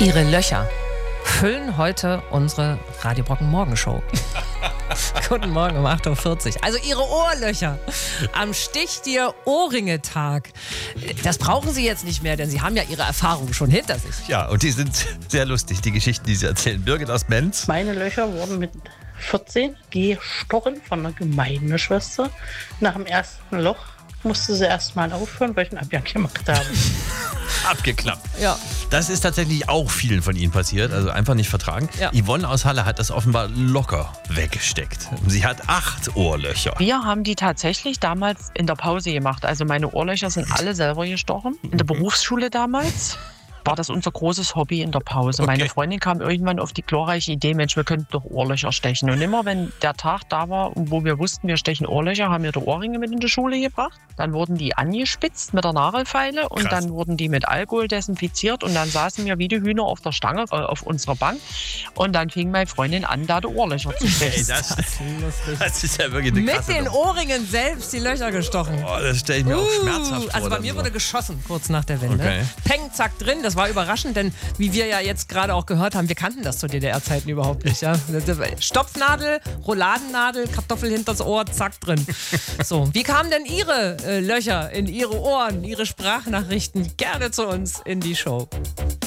Ihre Löcher füllen heute unsere Radio Brocken Morgenshow. Guten Morgen um 8.40 Uhr. Also Ihre Ohrlöcher am Stichtier Ohrringe-Tag. Das brauchen Sie jetzt nicht mehr, denn Sie haben ja Ihre Erfahrungen schon hinter sich. Ja, und die sind sehr lustig, die Geschichten, die Sie erzählen. Birgit aus Menz. Meine Löcher wurden mit 14 gestochen von einer Gemeindeschwester. Nach dem ersten Loch musste sie erstmal aufhören, weil ich einen Abgang gemacht habe. Abgeklappt. Ja. Das ist tatsächlich auch vielen von Ihnen passiert, also einfach nicht vertragen. Ja. Yvonne aus Halle hat das offenbar locker weggesteckt. Sie hat 8 Ohrlöcher. Wir haben die tatsächlich damals in der Pause gemacht. Also meine Ohrlöcher sind alle selber gestochen. In der Berufsschule damals war das unser großes Hobby in der Pause. Okay. Meine Freundin kam irgendwann auf die glorreiche Idee, Mensch, wir könnten doch Ohrlöcher stechen. Und immer wenn der Tag da war, wo wir wussten, wir stechen Ohrlöcher, haben wir die Ohrringe mit in die Schule gebracht. Dann wurden die angespitzt mit der Nagelfeile und Krass. dann wurden die mit Alkohol desinfiziert und dann saßen wir wie die Hühner auf der Stange auf unserer Bank und dann fing meine Freundin an, da die Ohrlöcher zu stechen. Ey, das ist ja wirklich eine Mit krasse den Nummer. Ohrringen selbst die Löcher gestochen. Oh, das stelle ich mir auch schmerzhaft vor. Also bei dann mir so. wurde geschossen, kurz nach der Wende. Okay. Peng, zack, drin. Das war überraschend, denn wie wir ja jetzt gerade auch gehört haben, wir kannten das zu DDR-Zeiten überhaupt nicht. Ja? Stopfnadel, Rouladennadel, Kartoffel hinters Ohr, zack, drin. So, wie kamen denn Ihre Löcher in Ihre Ohren, Ihre Sprachnachrichten? Gerne zu uns in die Show.